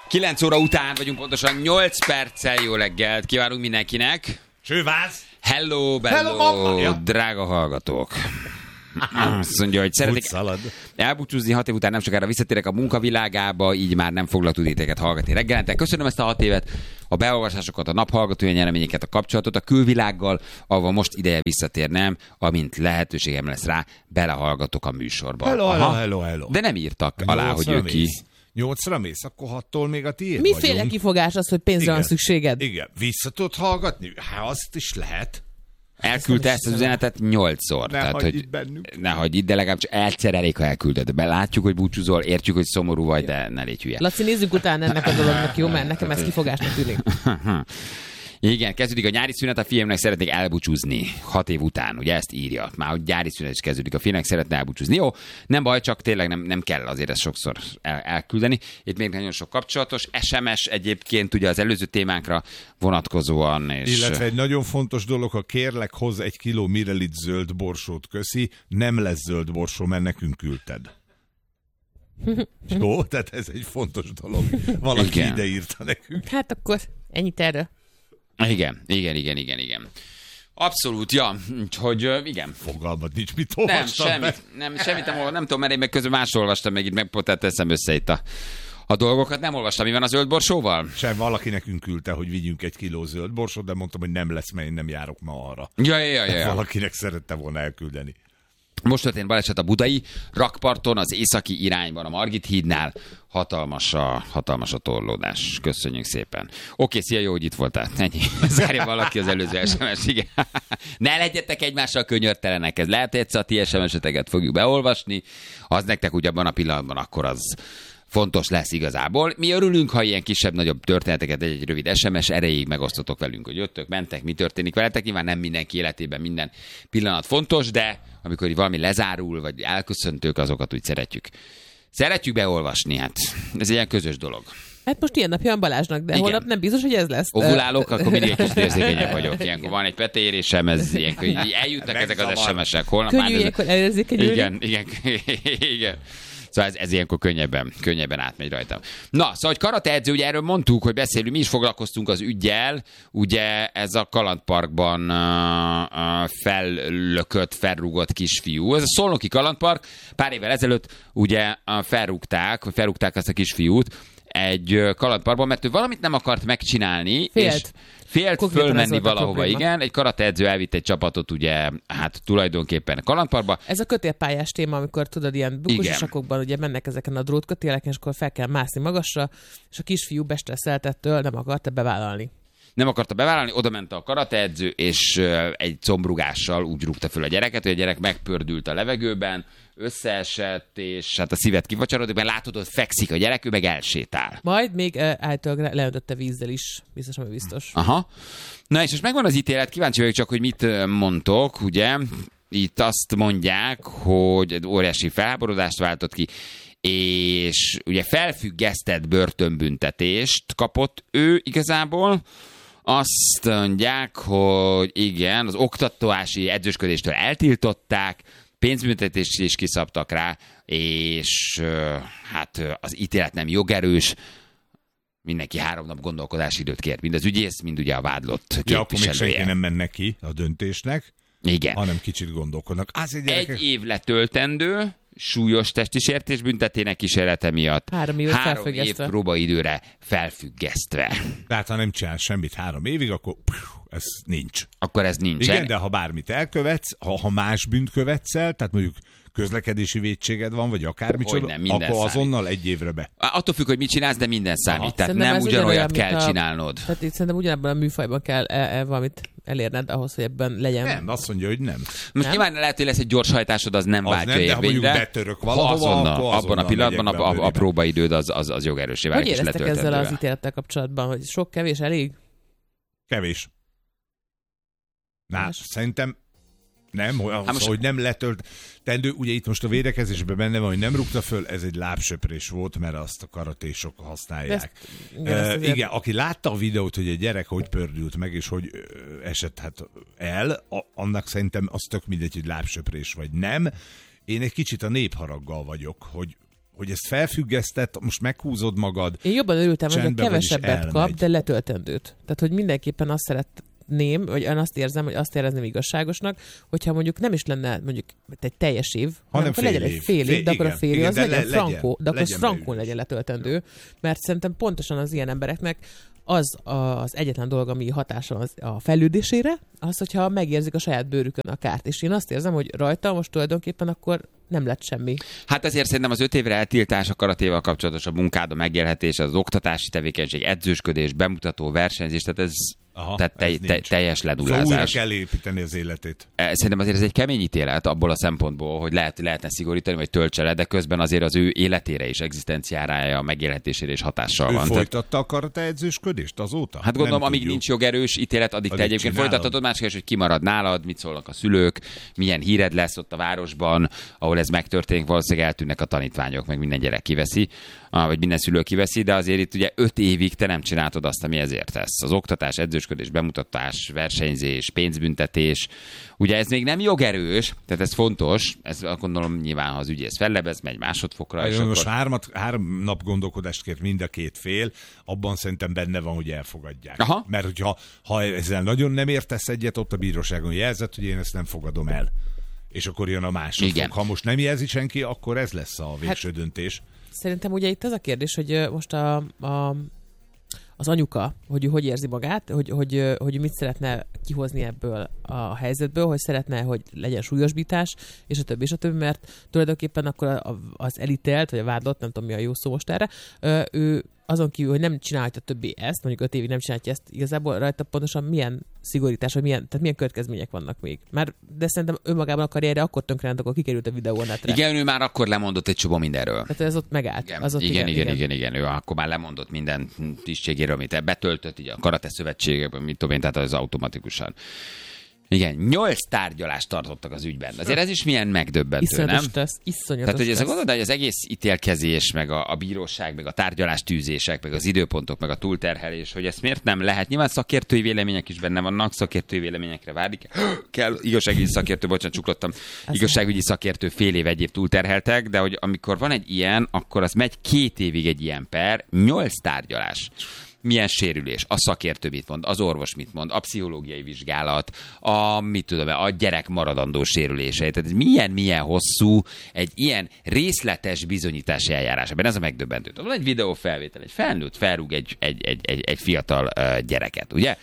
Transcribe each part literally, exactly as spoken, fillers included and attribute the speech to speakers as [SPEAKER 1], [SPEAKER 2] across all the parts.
[SPEAKER 1] kilenc óra után vagyunk, pontosan nyolc perccel. Jó reggelt kívánunk mindenkinek.
[SPEAKER 2] Csővász!
[SPEAKER 1] Hello, bello,
[SPEAKER 2] Hello, ja.
[SPEAKER 1] drága hallgatók. Azt mondja, hogy szeretnék elbúcsúzni, hat év után nem sokára visszatérek a munkavilágába, így már nem foglak tudni téged hallgatni reggelente. Köszönöm ezt a hat évet, a beolvasásokat, a naphallgatói nyereményeket, a kapcsolatot a külvilággal, ahol most ideje visszatérnem, amint lehetőségem lesz rá, belehallgatok a műsorba.
[SPEAKER 2] Hello, hello, hello, hello.
[SPEAKER 1] De nem írtak alá, hogy ő ki.
[SPEAKER 2] Nyolcra mész, akkor hattól még a tiéd
[SPEAKER 3] Miféle
[SPEAKER 2] vagyunk.
[SPEAKER 3] kifogás az, hogy pénzre
[SPEAKER 2] Igen.
[SPEAKER 3] van szükséged?
[SPEAKER 2] Igen, vissza tudod hallgatni? Hát azt is lehet.
[SPEAKER 1] Elküldte ezt az üzenetet nyolcszor.
[SPEAKER 2] Ne
[SPEAKER 1] tehát,
[SPEAKER 2] hagyj
[SPEAKER 1] hogy
[SPEAKER 2] itt bennünk.
[SPEAKER 1] Ne hagyj itt, de legalább csak egyszer elég, ha elküldöd. Belátjuk, hogy búcsúzol, értjük, hogy szomorú vagy, de ne légy hülye.
[SPEAKER 3] Laci, nézzük utána ennek a dolognak, jó? Mert nekem ez kifogásnak tűnik.
[SPEAKER 1] Igen, kezdődik a nyári szünet, a filmnek szeretnék elbúcsúzni hat év után, ugye ezt írja. Már hogy nyári szünet is kezdődik, a filmnek szeretne elbúcsúzni. Jó, nem baj, csak tényleg nem, nem kell azért ezt sokszor el, elküldeni. Itt még nagyon sok kapcsolatos. es em es egyébként ugye az előző témánkra vonatkozóan. És...
[SPEAKER 2] Illetve egy nagyon fontos dolog, ha kérlek, hoz egy kiló Mirelit zöld borsót, köszi, nem lesz zöld borsó, mert nekünk küldted. Jó, tehát ez egy fontos dolog. Valaki
[SPEAKER 1] Igen.
[SPEAKER 2] ide írta nekünk.
[SPEAKER 3] Hát akkor ennyit erről.
[SPEAKER 1] Igen, igen, igen, igen, igen. Abszolút, ja, hogy igen.
[SPEAKER 2] Fogalmad nincs, mit
[SPEAKER 1] Nem,
[SPEAKER 2] olvastam
[SPEAKER 1] semmit, nem, semmit nem, nem tudom, mert én meg közben máshol olvastam, meg itt meg pont teszem össze itt a, a dolgokat. Nem olvastam, mi van a zöld borsóval?
[SPEAKER 2] Sem, valaki nekünk küldte, hogy vigyünk egy kiló zöld borsót, de mondtam, hogy nem lesz, mert én nem járok ma arra.
[SPEAKER 1] Ja, ja, ja, ja.
[SPEAKER 2] Valakinek szerette volna elküldeni.
[SPEAKER 1] Most történt baleset a budai rakparton, az északi irányban, a Margit hídnál. Hatalmas a, hatalmas a torlódás. Köszönjük szépen. Oké, szia, jó, hogy itt voltál. Ennyi. Zárja valaki az előző es em es. Igen. Ne legyetek egymással könyörtelenek. Ez lehet, hogy egyszer a ti es em eseteket fogjuk beolvasni. Az nektek úgy abban a pillanatban akkor az fontos lesz igazából. Mi örülünk, ha ilyen kisebb-nagyobb történeteket egy-egy rövid es em es erejéig megosztotok velünk, hogy jöttök, mentek, mi történik veletek. Nyilván nem mindenki életében minden pillanat fontos, de amikor így valami lezárul, vagy elköszöntők, azokat úgy szeretjük. Szeretjük beolvasni, hát ez egy ilyen közös dolog.
[SPEAKER 3] Hát most ilyen napja van Balázsnak, de
[SPEAKER 1] Igen.
[SPEAKER 3] holnap nem biztos, hogy ez lesz.
[SPEAKER 1] Ovulálok, akkor mindig egy kicsit érzékenyebb vagyok. Ilyenkor van egy peteérésem, ez ilyenkor így eljutnak ezek az es em es-ek. Holnap
[SPEAKER 3] Könnyű
[SPEAKER 1] már ez...
[SPEAKER 3] ilyenkor elérzékenyülni.
[SPEAKER 1] Igen, igen, igen. Szóval ez, ez ilyenkor könnyebben, könnyebben átmegy rajtam. Na, szóval, hogy karateedző, ugye erről mondtuk, hogy beszélünk, mi is foglalkoztunk az üggyel, ugye ez a kalandparkban uh, uh, fellökött, felrúgott kisfiú. Ez a Szolnoki kalandpark, pár évvel ezelőtt ugye uh, felrúgták, vagy felrúgták ezt a kisfiút egy uh, kalandparkban, mert ő valamit nem akart megcsinálni.
[SPEAKER 3] Félt.
[SPEAKER 1] És félt
[SPEAKER 3] Konkrétan ez
[SPEAKER 1] fölmenni
[SPEAKER 3] volt a
[SPEAKER 1] valahova,
[SPEAKER 3] probléma.
[SPEAKER 1] igen. Egy karateedző elvitt egy csapatot, ugye, hát tulajdonképpen kalandparkba.
[SPEAKER 3] Ez a kötélpályás téma, amikor tudod, ilyen bukósisakokban ugye mennek ezeken a drótkötéleken, és akkor fel kell mászni magasra, és a kisfiú bestresszeltettől nem akarta bevállalni.
[SPEAKER 1] Nem akarta bevállalni, oda ment a karateedző, és egy combrugással úgy rúgta föl a gyereket, hogy a gyerek megpördült a levegőben, összeesett, és hát a szívet kivacsarodik, mert látod, hogy fekszik a gyerek, ő meg elsétál.
[SPEAKER 3] Majd még uh, általában leöntötte vízzel is, biztos, ami biztos.
[SPEAKER 1] Aha. Na és most megvan az ítélet, kíváncsi vagyok csak, hogy mit mondtok, ugye? Itt azt mondják, hogy óriási felháborodást váltott ki, és ugye felfüggesztett börtönbüntetést kapott ő igazából. Azt mondják, hogy igen, az oktatási edzősködéstől eltiltották, pénzbüntetést is kiszabtak rá, és hát az ítélet nem jogerős. Mindenki három nap gondolkodási időt kért, mind az ügyész, mind ugye a vádlott
[SPEAKER 2] Ja, akkor még
[SPEAKER 1] képviselője.
[SPEAKER 2] senki nem mennek ki a döntésnek,
[SPEAKER 1] Igen.
[SPEAKER 2] hanem kicsit gondolkodnak. Az egy, gyerekek...
[SPEAKER 1] Egy év letöltendő, súlyos testi sértés büntetének kísérlete miatt
[SPEAKER 3] Három év
[SPEAKER 1] három
[SPEAKER 3] felfüggesztve.
[SPEAKER 1] év próbaidőre felfüggesztve.
[SPEAKER 2] Tehát ha nem csinál semmit három évig, akkor pff, ez nincs.
[SPEAKER 1] Akkor ez nincsen.
[SPEAKER 2] Igen, de ha bármit elkövetsz, ha, ha más bűnt követsz el, tehát mondjuk közlekedési vétséged van, vagy akármicsoda,
[SPEAKER 1] Hogyne, minden
[SPEAKER 2] akkor
[SPEAKER 1] számít.
[SPEAKER 2] azonnal egy évre be.
[SPEAKER 1] Attól függ, hogy mit csinálsz, de minden számít.
[SPEAKER 2] Aha.
[SPEAKER 1] Tehát
[SPEAKER 3] Szerintem
[SPEAKER 1] nem
[SPEAKER 3] ez
[SPEAKER 1] ugyanolyat
[SPEAKER 3] ugyanolyan,
[SPEAKER 1] kell
[SPEAKER 3] mint a-
[SPEAKER 1] csinálnod.
[SPEAKER 3] Tehát itt szerintem ugyanabban a műfajban kell e, e, valamit elérned ahhoz, hogy ebben legyen.
[SPEAKER 2] Nem, azt mondja, hogy nem.
[SPEAKER 1] Most
[SPEAKER 3] Nem?
[SPEAKER 1] nyilván lehet, hogy lesz egy gyorshajtásod, az nem
[SPEAKER 2] Az
[SPEAKER 1] váltja
[SPEAKER 2] nem, de ha mondjuk
[SPEAKER 1] érvényre.
[SPEAKER 2] betörök
[SPEAKER 1] Ha
[SPEAKER 2] valahova,
[SPEAKER 1] azonnal,
[SPEAKER 2] akkor
[SPEAKER 1] abban a
[SPEAKER 2] azonnal
[SPEAKER 1] pillanatban
[SPEAKER 2] megyek
[SPEAKER 1] a,
[SPEAKER 2] be a
[SPEAKER 1] a, a
[SPEAKER 2] bőribe.
[SPEAKER 1] próbaidőd az, az, az jogerősé válik.
[SPEAKER 3] Hogy
[SPEAKER 1] és
[SPEAKER 3] éreztek ezzel
[SPEAKER 1] letöltendővel.
[SPEAKER 3] az ítélettel kapcsolatban, hogy sok, kevés, elég?
[SPEAKER 2] Kevés. Na,
[SPEAKER 3] Más.
[SPEAKER 2] szerintem nem, az,
[SPEAKER 1] most-
[SPEAKER 2] most... hogy nem letölt. Tendő, ugye itt most a védekezésben benne van, hogy nem rúgta föl, ez egy lábsöprés volt, mert azt a karatésok használják.
[SPEAKER 3] Ezt- igen, ezt
[SPEAKER 2] Uh,
[SPEAKER 3] azért-
[SPEAKER 2] igen, aki látta a videót, hogy egy gyerek hogy pördült meg, és hogy ö, esett hát el, a, annak szerintem az tök mindegy, hogy lábsöprés vagy nem. Én egy kicsit a népharaggal vagyok, hogy hogy ezt felfüggesztett, most meghúzod magad.
[SPEAKER 3] Én jobban örültem, hogy a kevesebbet kap, de letöltendőt. Tehát, hogy mindenképpen azt szeretném, vagy én azt érzem, hogy azt érezném igazságosnak, hogyha mondjuk nem is lenne mondjuk egy teljes év, hanem
[SPEAKER 2] fél
[SPEAKER 3] legyen egy fél év, fél, de akkor a fél év az legyen, legyen frankó, de akkor az frankón legyen letöltendő, mert szerintem pontosan az ilyen embereknek az az egyetlen dolog, ami hatása az a fejlődésére, az, hogyha megérzik a saját bőrükön a kárt. És én azt érzem, hogy rajta most tulajdonképpen akkor nem lett semmi.
[SPEAKER 1] Hát azért szerintem az öt évre eltiltás a karatéval kapcsolatos, a munkád, a megélhetés, az oktatási tevékenység, edzősködés, bemutató, versenyzés, tehát ez Aha, tehát te, te, teljes ledullázás.
[SPEAKER 2] Szóval újra kell építeni az életét.
[SPEAKER 1] Szerintem azért ez egy kemény ítélet abból a szempontból, hogy lehet, lehetne szigorítani, vagy töltse le, de közben azért az ő életére is, egzisztenciára, a megélhetésére is hatással
[SPEAKER 2] ő
[SPEAKER 1] van.
[SPEAKER 2] Ő folytatta a karate edzősködést azóta?
[SPEAKER 1] Hát gondolom,
[SPEAKER 2] nem
[SPEAKER 1] amíg
[SPEAKER 2] tudjuk.
[SPEAKER 1] nincs jogerős ítélet, addig, addig te egyébként
[SPEAKER 2] csinálod.
[SPEAKER 1] folytathatod, más kérdés, hogy kimarad nálad, mit szólnak a szülők, milyen híred lesz ott a városban, ahol ez megtörténik, valószínűleg eltűnnek a tanítványok, meg minden gyerek kiveszi, vagy minden szülő kiveszi, de azért itt ugye öt évig te nem csináltad azt, ami ezért tesz. Az oktatás, edzősködés, bemutatás, versenyzés, pénzbüntetés. Ugye ez még nem jogerős, tehát ez fontos, ez gondolom nyilván, ha az ügyész fellebez, megy másodfokra.
[SPEAKER 2] És most akkor... hármat, három nap gondolkodást kért mind a két fél, abban szerintem benne van, hogy elfogadják.
[SPEAKER 1] Aha.
[SPEAKER 2] Mert hogyha ha ezzel nagyon nem értesz egyet, ott a bíróságon jelzett, hogy én ezt nem fogadom el. És akkor jön a másodfok. Ha most nem jelzi senki, akkor ez lesz a végső hát... döntés.
[SPEAKER 3] Szerintem ugye itt az a kérdés, hogy most a, a, az anyuka, hogy ő hogy érzi magát, hogy, hogy, hogy mit szeretne kihozni ebből a helyzetből, hogy szeretne, hogy legyen súlyosbítás, és a többi, és a többi, mert tulajdonképpen akkor az elítélt, vagy a vádlott, nem tudom mi a jó szó most erre, ő azon kívül, hogy nem csinálja többé ezt, mondjuk öt évig nem csinálja ezt, igazából rajta pontosan milyen szigorítás, vagy milyen, tehát milyen következmények vannak még. Mert, de szerintem önmagában a karrierje akkor tönkrement, akkor kikerült a videó a netre.
[SPEAKER 1] Igen, ő már akkor lemondott egy csomó mindenről.
[SPEAKER 3] Tehát ez ott megállt.
[SPEAKER 1] Igen,
[SPEAKER 3] az ott
[SPEAKER 1] igen, igen, igen,
[SPEAKER 3] igen,
[SPEAKER 1] igen, ő akkor már lemondott minden tisztségéről, amit betöltött, így a karate szövetségekben, mit tudom én, tehát az automatikusan. Igen, nyolc tárgyalást tartottak az ügyben. Azért ez is milyen megdöbbentő,
[SPEAKER 3] iszonyatos
[SPEAKER 1] nem?
[SPEAKER 3] Tesz, iszonyatos
[SPEAKER 1] Tehát, hogy ez
[SPEAKER 3] tesz.
[SPEAKER 1] gondolod, hogy az egész ítélkezés, meg a, a bíróság, meg a tárgyalástűzések, meg az időpontok, meg a túlterhelés, hogy ezt miért nem lehet? Nyilván szakértői vélemények is benne vannak, szakértői véleményekre várni kell. Igazságügyi szakértő, bocsánat, csuklottam, igazságügyi szakértő fél év, egy év túlterheltek, de hogy amikor van egy ilyen, akkor az megy két évig egy ilyen per, nyolc tárgyalás. Milyen sérülés, a szakértő mit mond, az orvos mit mond, a pszichológiai vizsgálat, a, mit tudom, a gyerek maradandó sérülései. Tehát milyen, milyen hosszú egy ilyen részletes bizonyítási eljárás. Ebben ez a megdöbbentő. Van egy videófelvétel, egy felnőtt felrúg egy, egy, egy, egy, egy fiatal uh, gyereket, ugye?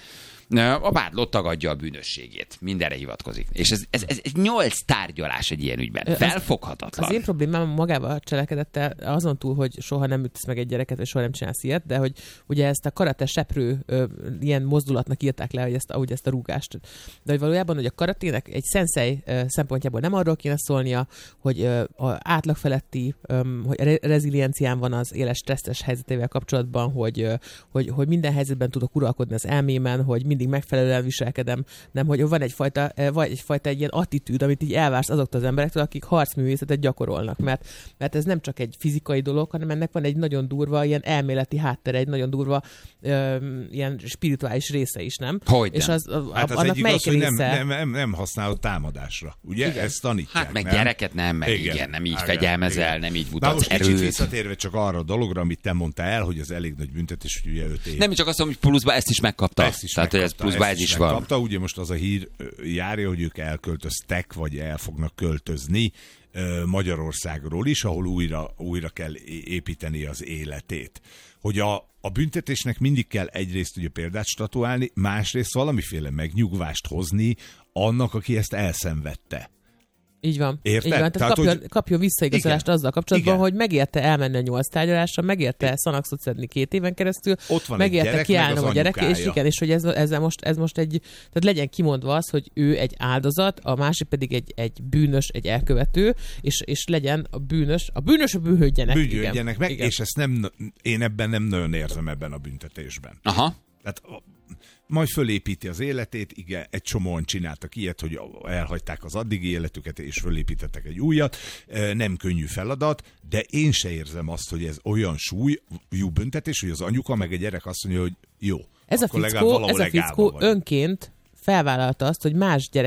[SPEAKER 1] A vádlott tagadja a bűnösségét. Mindenre hivatkozik. És ez, ez, ez, ez nyolc tárgyalás egy ilyen ügyben. Felfoghatatlan.
[SPEAKER 3] Az én problémám magával a cselekedettel azon túl, hogy soha nem ütsz meg egy gyereket, vagy soha nem csinálsz ilyet, de hogy ugye ezt a karate seprő ö, ilyen mozdulatnak írták le, hogy ezt, ahogy ezt a rúgást. De hogy valójában, hogy a karatének egy szenszei ö, szempontjából nem arról kéne szólnia, hogy ö, a átlag feletti, ö, hogy re- reziliencián van az éles stresszes helyzetével kapcsolatban, hogy, ö, hogy, hogy minden helyzetben tudok uralkodni az elmémen, hogy mindig megfelelően viselkedem, nem, hogy van egyfajta, vagy egyfajta egy ilyen attitűd, amit így elvársz azoktól az emberektől, akik harcművészetet gyakorolnak, mert, mert ez nem csak egy fizikai dolog, hanem ennek van egy nagyon durva ilyen elméleti háttere, egy nagyon durva ö, ilyen spirituális része is, nem?
[SPEAKER 1] Hogyne.
[SPEAKER 3] És az, a,
[SPEAKER 2] hát az
[SPEAKER 3] annak
[SPEAKER 2] egyik
[SPEAKER 3] melyik
[SPEAKER 2] az, hogy nem,
[SPEAKER 3] része...
[SPEAKER 2] nem, nem, nem használod támadásra. Ugye?
[SPEAKER 3] Igen.
[SPEAKER 2] Ezt tanítják.
[SPEAKER 1] Hát meg
[SPEAKER 2] nem?
[SPEAKER 1] gyereket nem, meg igen, igen nem így igen, fegyelmezel, igen. nem így mutatsz
[SPEAKER 2] most
[SPEAKER 1] erőt.
[SPEAKER 2] kicsit visszatérve csak arra a dologra, amit te mondtál el, hogy az elég nagy büntetés, hogy ugye öt év.
[SPEAKER 1] Nem csak azt mondom, hogy pluszba ezt is megkapta.
[SPEAKER 2] Ezt is
[SPEAKER 1] Tehát,
[SPEAKER 2] megkapta,
[SPEAKER 1] hogy ez pluszba ez is van.
[SPEAKER 2] Megkapta. Ugye most az a hír járja, hogy ők elköltöztek, vagy el fognak költözni Magyarországról is, ahol újra, újra kell építeni az életét. Hogy a, a büntetésnek mindig kell egyrészt ugye példát statuálni, másrészt valamiféle megnyugvást hozni annak, aki ezt elszenvedte.
[SPEAKER 3] Így van.
[SPEAKER 2] Érted?
[SPEAKER 3] Így van. Tehát, Tehát kapjon, hogy... kapjon visszaigazolást igen. azzal kapcsolatban, igen. hogy megérte elmenni a nyolc tárgyalásra, megérte szanaxot szedni két éven keresztül,
[SPEAKER 2] ott van
[SPEAKER 3] megérte
[SPEAKER 2] gyerek,
[SPEAKER 3] kiállnom
[SPEAKER 2] meg
[SPEAKER 3] a gyerek, és igen, és hogy ez, ez, most, ez most egy, tehát legyen kimondva az, hogy ő egy áldozat, a másik pedig egy, egy bűnös, egy elkövető, és, és legyen a bűnös, a bűnös bűnhődjenek.
[SPEAKER 2] Bűnhődjenek meg,
[SPEAKER 3] igen.
[SPEAKER 2] és ezt nem, én ebben nem nagyon érzem ebben a büntetésben.
[SPEAKER 1] Aha.
[SPEAKER 2] Tehát majd fölépíti az életét, igen, egy csomóan csináltak ilyet, hogy elhagyták az addigi életüket, és fölépítettek egy újat. Nem könnyű feladat, de én se érzem azt, hogy ez olyan súlyú büntetés, hogy az anyuka meg a gyerek azt mondja, hogy jó.
[SPEAKER 3] Ez a fickó, ez a fickó önként felvállalta azt, hogy más gyerekek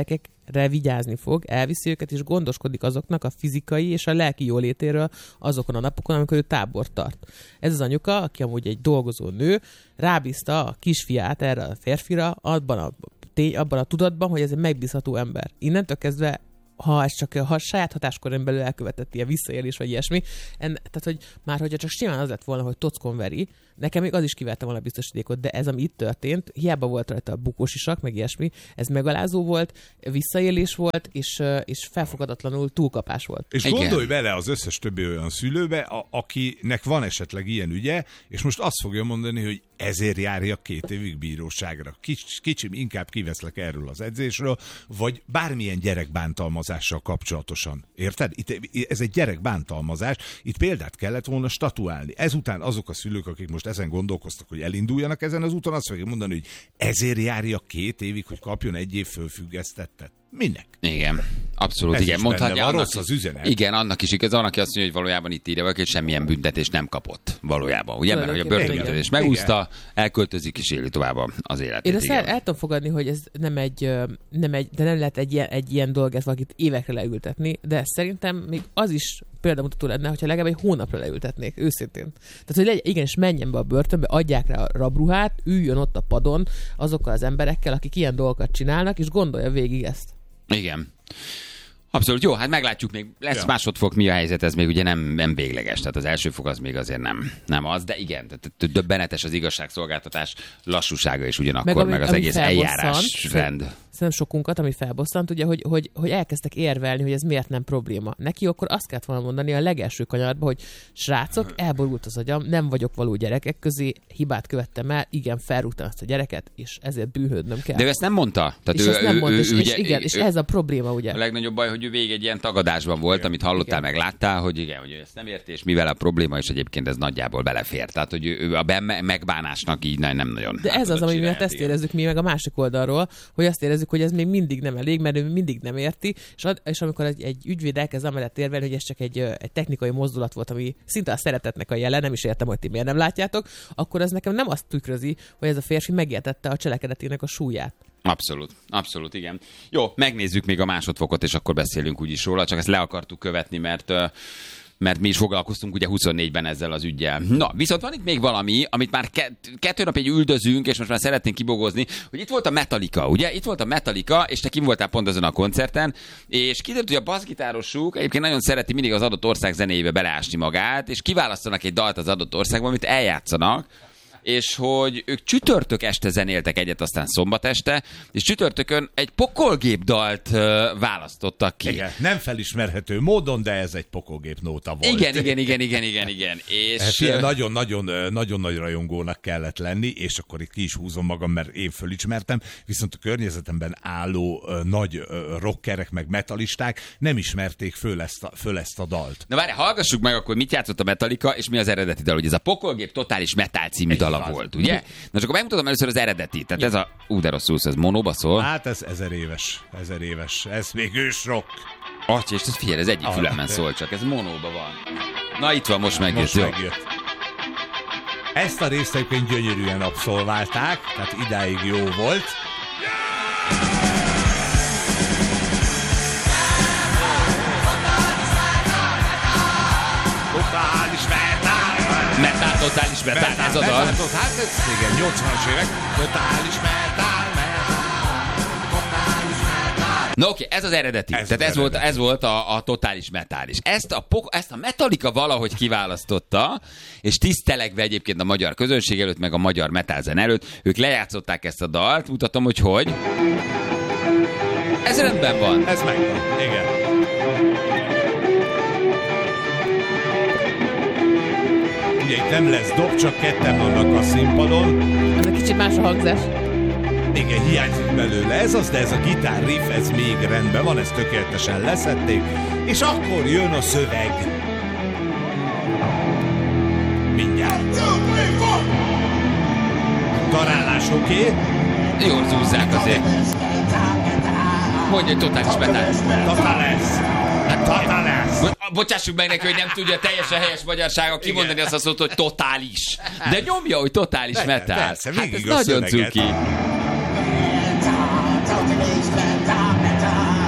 [SPEAKER 3] re vigyázni fog, elviszi őket, és gondoskodik azoknak a fizikai és a lelki jólétéről azokon a napokon, amikor ő tábort tart. Ez az anyuka, aki amúgy egy dolgozó nő, rábízta a kisfiát erre a férfira abban a, tény, abban a tudatban, hogy ez egy megbízható ember. Innentől kezdve, ha ez csak ha saját hatáskörön belül elkövetett ilyen visszaélés, vagy ilyesmi, en, tehát, hogy már hogyha csak simán az lett volna, hogy tockon veri, nekem még az is kivette volna a biztosítékot, de ez, ami itt történt, hiába volt rajta a bukós isak, meg ilyesmi, ez megalázó volt, visszaélés volt, és, és felfogadatlanul túlkapás volt.
[SPEAKER 2] És
[SPEAKER 1] Igen.
[SPEAKER 2] Gondolj bele az összes többi olyan szülőbe, a, akinek van esetleg ilyen ügye, és most azt fogja mondani, hogy ezért járja két évig bíróságra. Kics, kicsim, inkább kiveszlek erről az edzésről, vagy bármilyen gyerekbántalmazással kapcsolatosan. Érted? Itt, ez egy gyerekbántalmazás. Itt példát kellett volna statuálni. Ezután azok a szülők, akik most ezen gondolkoztak, hogy elinduljanak ezen az úton, azt fogják mondani, hogy ezért járja két évig, hogy kapjon egy év fölfüggesztettet. Minek?
[SPEAKER 1] Igen, abszolút,
[SPEAKER 2] Ez
[SPEAKER 1] igen.
[SPEAKER 2] is
[SPEAKER 1] Mondhatja,
[SPEAKER 2] benne van,
[SPEAKER 1] annak
[SPEAKER 2] rossz az üzenet.
[SPEAKER 1] Igen, annak is igaz, annak azt mondja, hogy valójában itt írja valaki, hogy semmilyen büntetés nem kapott valójában. Ugye, mert hogy a börtönbüntetés megúszta, elköltözik és éli tovább az életét.
[SPEAKER 3] Én ezt el, el tudom fogadni, hogy ez nem egy, nem egy, de nem lehet egy ilyen, egy ilyen dolog, ezt valakit évekre leültetni, de szerintem még az is példamutató lenne, hogyha legalább egy hónapra leültetnék, őszintén. Tehát, hogy legyen, igenis menjen be a börtönbe, adják rá a rabruhát, üljön ott a padon azokkal az emberekkel, akik ilyen dolgokat csinálnak, és gondolja végig ezt. Igen. Abszolút jó, hát meglátjuk még, lesz ja. másodfok, mi a helyzet, ez még ugye nem, nem végleges, tehát az első fok az még azért nem, nem az, de igen, tehát döbbenetes az igazságszolgáltatás lassúsága is ugyanakkor, meg, ami, meg az egész eljárásrend. Szerintem sokunkat, ami felbosszant, ugye, hogy, hogy, hogy elkezdtek érvelni, hogy ez miért nem probléma. Neki akkor azt kellett volna mondani a legelső kanyarban, hogy srácok, elborult az agyam, nem vagyok való gyerekek közé, hibát követtem el, igen, felrúgtam ezt a gyereket, és ezért bűnhődnöm kell.
[SPEAKER 1] De ő ezt nem mondta. Tehát
[SPEAKER 3] és
[SPEAKER 1] ő,
[SPEAKER 3] ezt nem
[SPEAKER 1] ő,
[SPEAKER 3] mondta,
[SPEAKER 1] ő,
[SPEAKER 3] és,
[SPEAKER 1] ő,
[SPEAKER 3] és,
[SPEAKER 1] ugye,
[SPEAKER 3] igen,
[SPEAKER 1] ő,
[SPEAKER 3] és ez a probléma, ugye.
[SPEAKER 1] A legnagyobb baj, hogy ő végig egy ilyen tagadásban volt, igen. amit hallottál, igen. meg láttál, hogy igen, hogy ő ezt nem érti, és mivel a probléma, és egyébként ez nagyjából belefér. Tehát, hogy ő, ő a megbánásnak így nem nagyon.
[SPEAKER 3] De ez az, ami miatt ezt érezzük mi meg a másik oldalról, hogy azt érezzük, hogy ez még mindig nem elég, mert ő mindig nem érti, és, ad, és amikor egy, egy ügyvéd elkezd amellett érvelni, hogy ez csak egy, egy technikai mozdulat volt, ami szinte a szeretetnek a jele, nem is értem, hogy ti miért nem látjátok, akkor ez nekem nem azt tükrözi, hogy ez a férfi megértette a cselekedetének a súlyát.
[SPEAKER 1] Abszolút, abszolút, igen. Jó, megnézzük még a másodfokot, és akkor beszélünk úgyis róla, csak ezt le akartuk követni, mert... Uh... mert mi is foglalkoztunk ugye huszonnégyben ezzel az üggyel. Na, viszont van itt még valami, amit már ke- kettő napig üldözünk, és most már szeretnénk kibogozni, hogy itt volt a Metallica, ugye? Itt volt a Metallica, és te kim voltál pont azon a koncerten, és kiderült, hogy a basszgitárosuk egyébként nagyon szereti mindig az adott ország zenéjébe beleásni magát, és kiválasztanak egy dalt az adott országban, amit eljátszanak, és hogy ők csütörtök este zenéltek egyet, aztán szombat este, és csütörtökön egy pokolgép dalt uh, választottak ki.
[SPEAKER 2] Igen, nem felismerhető módon, de ez egy pokolgép nóta volt.
[SPEAKER 1] Igen, igen, igen, igen, igen, igen. És
[SPEAKER 2] hát nagyon-nagyon nagyon nagy rajongónak kellett lenni, és akkor itt ki is húzom magam, mert én fölismertem, viszont a környezetemben álló uh, nagy uh, rockerek, meg metalisták nem ismerték föl ezt a, föl ezt a dalt.
[SPEAKER 1] Na várj, hallgassuk meg akkor, mit játszott a Metallica, és mi az eredeti dal, hogy ez a pokolgép totális metal című dal volt, ugye? Na csak akkor megmutatom először az eredeti. Tehát ez a... Ú, de rosszul, ez monóba szól.
[SPEAKER 2] Hát ez ezer éves, ezer éves. Ez még ősrock.
[SPEAKER 1] Atya, és ez figyelj, ez egyik fülemben szól csak, ez monóba van. Na itt van, most megjött.
[SPEAKER 2] Most megjött. Ezt a részt egyébként gyönyörűen abszolválták, tehát idáig jó volt. Totális metal!
[SPEAKER 1] Metal, totális metal, metal ez a dal.
[SPEAKER 2] Metal, hát ez igen, nyolcvanas évek. Totális metal, metal, totális metal.
[SPEAKER 1] Na oké, ez az eredeti.
[SPEAKER 2] Ez
[SPEAKER 1] Tehát
[SPEAKER 2] az
[SPEAKER 1] ez,
[SPEAKER 2] eredeti.
[SPEAKER 1] volt, ez volt a, a totális metális. Ezt a, ezt a Metallica valahogy kiválasztotta, és tisztelegve egyébként a magyar közönség előtt, meg a magyar metalzen előtt, ők lejátszották ezt a dalt, mutatom, hogy hogy. Ez rendben van.
[SPEAKER 2] Ez megvan, igen. Ugye itt nem lesz dob, csak ketten vannak a színpadon.
[SPEAKER 3] Ez egy kicsit más a hangzás.
[SPEAKER 2] Igen, hiányzik belőle ez az, de ez a gitár riff, ez még rendben van, ezt tökéletesen leszették. És akkor jön a szöveg. Mindjárt. Darálás oké. Okay.
[SPEAKER 1] Jól zúzzák azért. Mondj egy totális metális.
[SPEAKER 2] Totális. Totális.
[SPEAKER 1] Bo- bocsássuk meg neki, hogy nem tudja teljesen helyes magyarsága kimondani azt a szót, hogy totális. De nyomja, hogy totális
[SPEAKER 2] De,
[SPEAKER 1] metal.
[SPEAKER 2] persze,
[SPEAKER 1] Hát ez
[SPEAKER 2] végig a
[SPEAKER 1] nagyon
[SPEAKER 2] szöveget.
[SPEAKER 1] cuki.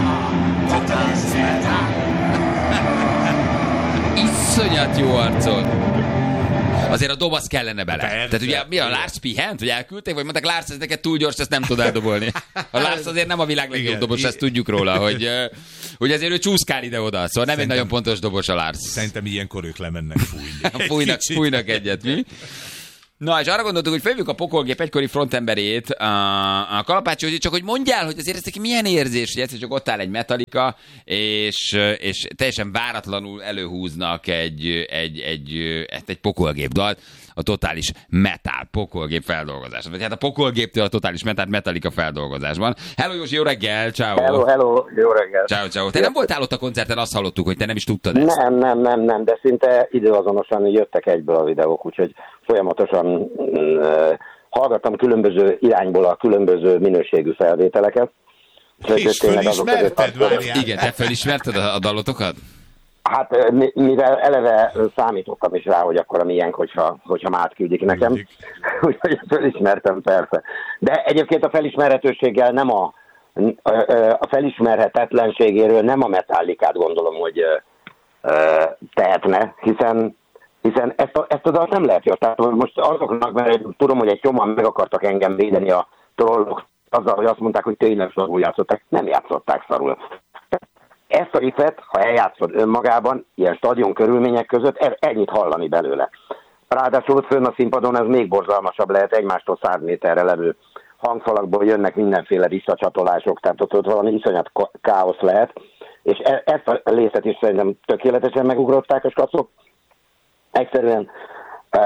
[SPEAKER 1] Iszonyat jó arcod. Azért a dob az kellene bele.
[SPEAKER 2] Persze.
[SPEAKER 1] Tehát ugye mi a Lars pihent, vagy elküldték, vagy mondták, Lars, ez neked túl gyors, ezt nem tud eldobolni. A Lars azért nem a világ legjobb
[SPEAKER 2] Igen,
[SPEAKER 1] dobos,
[SPEAKER 2] igen.
[SPEAKER 1] ezt tudjuk róla, hogy, hogy azért ő csúszkál ide-oda, szóval nem
[SPEAKER 2] Szerintem-
[SPEAKER 1] egy nagyon pontos dobos a Lars.
[SPEAKER 2] Szerintem ilyenkor ők lemennek fújni. Egy
[SPEAKER 1] Fújnak,
[SPEAKER 2] kicsit.
[SPEAKER 1] fújnak egyet, mi? Na, és arra gondoltuk, hogy felvjük a pokolgép egykori frontemberét, a, a Kalapácsi, csak hogy mondjál, hogy azért ez neki milyen érzés, hogy egyszer csak ott áll egy Metallica, és, és teljesen váratlanul előhúznak egy, egy, egy, egy, egy pokolgép dalt, a totális metal pokolgép feldolgozásban. Vagy hát a pokolgéptől a totális metal Metallica feldolgozásban. Hello Józsi, jó reggel, ciao.
[SPEAKER 4] Hello, hello, jó reggel.
[SPEAKER 1] Ciao, ciao. Te nem voltál ott a koncerten, azt hallottuk, hogy te nem is tudtad ezt.
[SPEAKER 4] Nem, nem, nem, nem, de szinte időazonosan jöttek egyből a videók, úgyhogy folyamatosan uh, hallgattam különböző irányból a különböző minőségű felvételeket.
[SPEAKER 2] És fölismerted, várjál.
[SPEAKER 1] Igen, te felismerted a, a dalotokat?
[SPEAKER 4] Hát mi- mivel eleve számítottam is rá, hogy akkor a miénk, hogyha, hogyha már átküldik nekem.
[SPEAKER 2] Küldik.
[SPEAKER 4] Úgyhogy felismertem persze. De egyébként a felismerhetőséggel nem a, a felismerhetetlenségéről nem a Metallicát gondolom, hogy ö, tehetne, hiszen hiszen ezt a, ezt a dalt nem lehet jó. Tehát most azoknak, mert tudom, hogy egy csomóan meg akartak engem védeni a trollok azzal, hogy azt mondták, hogy tényleg szarul játszották. Nem játszották szarul. Ezt a riffet, ha eljátszod önmagában, ilyen stadion körülmények között, ez, ennyit hallani belőle. Ráadásul ott fönn a színpadon ez még borzalmasabb lehet, egymástól száz méterre levő hangfalakból jönnek mindenféle visszacsatolások, tehát ott, ott valami iszonyat káosz lehet, és e, ezt a részet is szerintem tökéletesen megugrották a skacok. Egyszerűen e,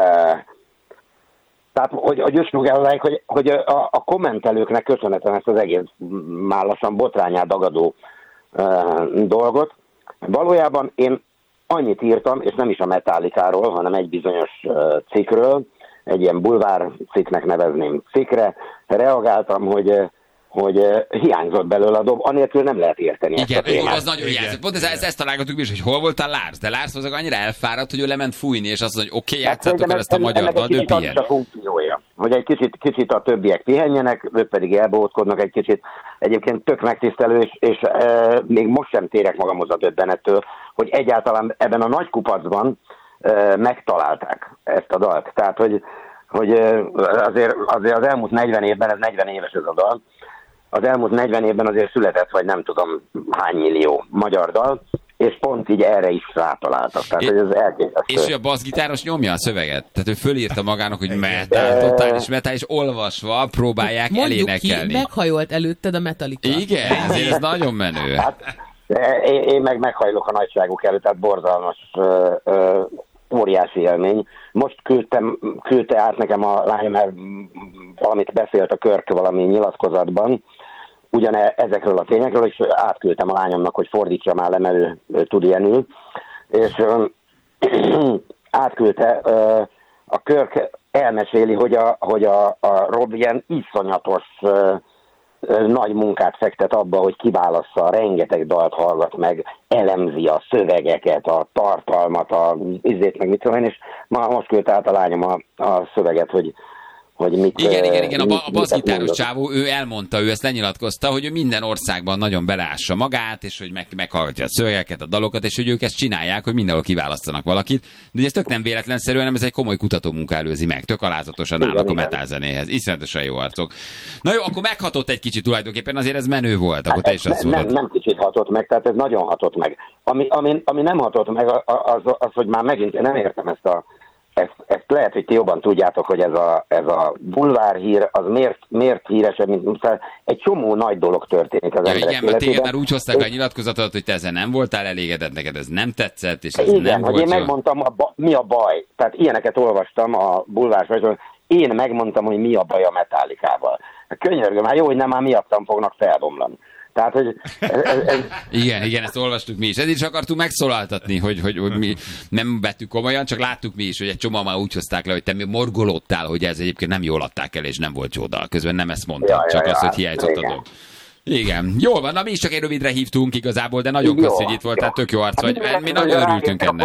[SPEAKER 4] tehát, hogy, hogy jusnugálják, hogy, hogy a, a kommentelőknek köszönhetem ezt az egész már lassan botrányát dagadó uh, dolgot. Valójában én annyit írtam, és nem is a Metallicáról, hanem egy bizonyos uh, cikkről, egy ilyen bulvár cikknek nevezném cikkre, reagáltam, hogy hogy hiányzott belőle a dob, anélkül nem lehet érteni
[SPEAKER 1] Igen,
[SPEAKER 4] ezt a témát.
[SPEAKER 1] az nagyon hiányzott. Pont ez, ezt, ezt találgattuk mi is, hogy hol voltál Lars, de Lars azok annyira elfáradt, hogy ő lement fújni, és azt mondja, hogy oké, okay, játszátok el ezt a magyar dalt, ő pihen.
[SPEAKER 4] A funkciója, hogy egy kicsit, kicsit a többiek pihenjenek, ők pedig elbótkodnak egy kicsit. Egyébként tök megtisztelő, és, és e, még most sem térek magamhoz a döbbenettől, hogy egyáltalán ebben a nagy kupacban e, megtalálták ezt a dalt. Tehát, hogy, hogy azért, azért az elmúlt negyven évben, ez negyven éves ez a dal, az elmúlt negyven évben azért született, vagy nem tudom hány millió magyar dal, és pont így erre is rátaláltak. Tehát, hogy ez elképesztő.
[SPEAKER 1] És hogy a basszgitáros nyomja a szöveget? Tehát ő fölírta magának, hogy metal, totális metal, és olvasva próbálják
[SPEAKER 3] Mondjuk
[SPEAKER 1] elénekelni.
[SPEAKER 3] ki, meghajolt előtted a Metallica.
[SPEAKER 1] Igen, ezért ez nagyon menő.
[SPEAKER 4] Hát, én, én meg meghajlok a nagyságuk előtt, tehát borzalmas, ö, ö, óriási élmény. Most küldtem, küldte át nekem a lány, mert valamit beszélt a Körk valami nyilatkozatban, ugyan ezekről a tényekről, és átküldtem a lányomnak, hogy fordítsa már le, mert ő, ő tud ilyenül. És ö, átküldte, ö, a Körk elmeséli, hogy a, hogy a, a Rob ilyen iszonyatos ö, ö, nagy munkát fektet abba, hogy kiválassza, rengeteg dalt hallgat meg, elemzi a szövegeket, a tartalmat, a izét, meg mit tudom én, és ma, most küldte át a lányom a, a szöveget, hogy hogy mit,
[SPEAKER 1] Igen, igen, igen, a,
[SPEAKER 4] mit,
[SPEAKER 1] ba- a basszgitáros csávó, ő elmondta, ő ezt lenyilatkozta, hogy ő minden országban nagyon belássa magát, és hogy meg, meghallgatja a szövegeket, a dalokat, és hogy ők ezt csinálják, hogy mindenhol kiválasztanak valakit. De ez tök nem véletlenszerűen, hanem ez egy komoly kutatómunka előzi meg. Tök alázatosan
[SPEAKER 4] Igen,
[SPEAKER 1] állnak a
[SPEAKER 4] igen.
[SPEAKER 1] metal zenéhez. Iszonyatosan jó arcok. Na jó, akkor meghatott egy kicsit tulajdonképpen, azért ez menő volt. Akkor te is azt
[SPEAKER 4] nem,
[SPEAKER 1] mondod.
[SPEAKER 4] nem kicsit hatott meg, tehát ez nagyon hatott meg. Ami, ami, ami nem hatott meg, az, az, hogy már megint én nem értem ezt a Ezt, ezt lehet, hogy ti jobban tudjátok, hogy ez a, ez a bulvárhír, az miért, miért híresebb, mint egy csomó nagy dolog történik az
[SPEAKER 1] Ja,
[SPEAKER 4] emberek
[SPEAKER 1] igen, mert téged
[SPEAKER 4] életében.
[SPEAKER 1] már úgy hozták a nyilatkozatot, hogy te ezzel nem voltál elégedett, neked ez nem tetszett, és ez
[SPEAKER 4] Igen,
[SPEAKER 1] nem
[SPEAKER 4] hogy
[SPEAKER 1] volt
[SPEAKER 4] én
[SPEAKER 1] jó.
[SPEAKER 4] megmondtam, a ba, mi a baj. Tehát ilyeneket olvastam a bulvár, én megmondtam, hogy mi a baj a Metallicával. Könyörgöm, hát jó, hogy nem már miattam fognak felbomlani. Tehát, hogy ez, ez, ez,
[SPEAKER 1] Igen, igen, ezt olvastuk mi is. Ezért is akartunk megszólaltatni, hogy, hogy, hogy mi nem vettük komolyan, csak láttuk mi is, hogy egy csomó már úgy hozták le, hogy te mi morgolódtál, hogy ez egyébként nem jól adták el, és nem volt jó dal. Közben nem ezt mondtad,
[SPEAKER 4] Ja, ja,
[SPEAKER 1] csak
[SPEAKER 4] ja,
[SPEAKER 1] azt, hogy hiányzott a
[SPEAKER 4] igen.
[SPEAKER 1] dolog. Igen, jól van, na mi is csak egy rövidre hívtunk igazából, de nagyon
[SPEAKER 4] Jó,
[SPEAKER 1] köszi, hogy itt voltál,
[SPEAKER 4] jó.
[SPEAKER 1] tök jó arc vagy.
[SPEAKER 4] Hát,
[SPEAKER 1] Mi nagyon örültünk
[SPEAKER 4] akkor
[SPEAKER 1] ennek.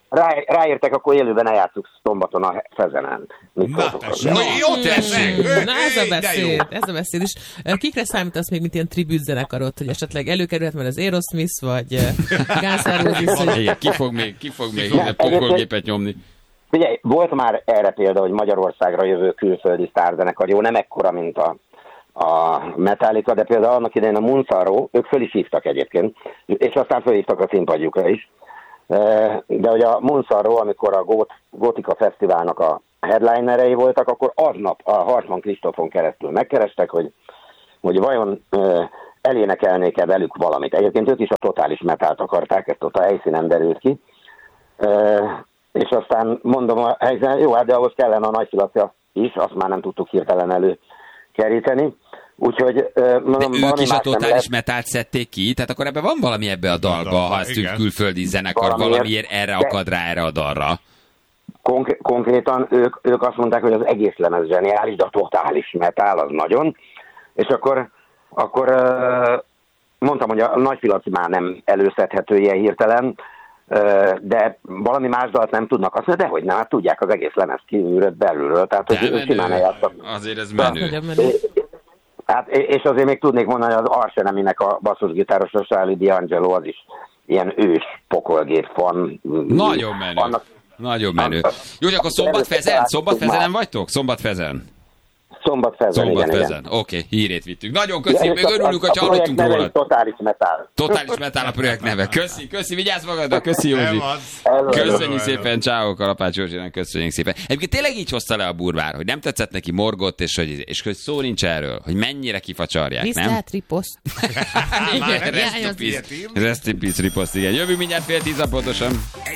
[SPEAKER 4] rá, ráértek, akkor élőben eljátszuk szombaton a Fezenen. Mit
[SPEAKER 2] Na, tessék, jó tessék!
[SPEAKER 3] Na ez a beszéd, ez a beszéd is. Kikre számítasz még, mint ilyen tribute zenekarot, hogy esetleg előkerülhet már az Aerosmith, vagy Guns N' Roses, hogy...
[SPEAKER 1] Igen, ki fog még, ki fog még ide pokolgépet nyomni?
[SPEAKER 4] Figyelj, volt már erre példa, hogy Magyarországra jövő külföldi sztárzenekar, jó, nem ekkora, mint a, a Metallica, de például annak idején a Munszaró, ők föl is hívtak egyébként, és aztán fölhívtak a színpadjukra is. De hogy a Munszaró, amikor a Gót, Gótika Fesztiválnak a headlinerei voltak, akkor aznap a Hartmann Kristófon keresztül megkerestek, hogy, hogy vajon elénekelnék-e velük valamit. Egyébként ők is a totális metált akarták, ezt ott a helyszínen derült ki. És aztán mondom a helyzet, jó, hát de ahhoz kellene a Nagy Filacia is, azt már nem tudtuk hirtelen előkeríteni. Úgyhogy mondom,
[SPEAKER 1] de ők is a totális
[SPEAKER 4] lehet...
[SPEAKER 1] metált szedték ki, tehát akkor ebben van valami ebbe a dalba,
[SPEAKER 2] dalba
[SPEAKER 1] ha ezt
[SPEAKER 2] igen.
[SPEAKER 1] külföldi zenekar
[SPEAKER 4] Valamiért,
[SPEAKER 1] valamiért erre
[SPEAKER 4] de...
[SPEAKER 1] akad rá erre a dalra.
[SPEAKER 4] Konkr- konkrétan ők, ők azt mondták, hogy az egész lemez zseniális, de a totális metál az nagyon. És akkor, akkor mondtam, hogy a Nagy Filaci már nem előszedhető ilyen hirtelen, de valami más dalt nem tudnak, azt mondja, dehogy nem, hát tudják az egész lemez kívülről belülről, tehát hogy
[SPEAKER 1] menő.
[SPEAKER 4] simán eljátszak.
[SPEAKER 1] Azért ez menő.
[SPEAKER 4] Hát, és azért még tudnék mondani, hogy az Arseneminek a basszusgitáros a Charlie D'Angelo az is ilyen ős pokolgép van.
[SPEAKER 1] Nagyon menő. Annak... Nagyon menő. Jó, akkor Szombatfezen? Szombatfezenen vagytok? Szombatfezen.
[SPEAKER 4] Szombatfezen, igen,
[SPEAKER 1] igen. Oké, okay, hírét vittük. Nagyon köszönjük, még örülünk, hogy hallottunk róla.
[SPEAKER 4] Totális metál.
[SPEAKER 1] Totális metál a projekt neve. Köszi, köszi, vigyázz magadra, köszi Józsi. Köszönjük szépen, ciao, Kalapács Józsinak, köszönjük szépen. Egyébként tényleg így hozta le a Burvár, hogy nem tetszett neki morgott, és hogy, és hogy szó nincs erről, hogy mennyire kifacsarják, nem?
[SPEAKER 3] Viszlát riposzt.
[SPEAKER 1] Igen, rest in peace, rest in peace riposzt, igen. Jövünk mindjárt fél tíz pontosan.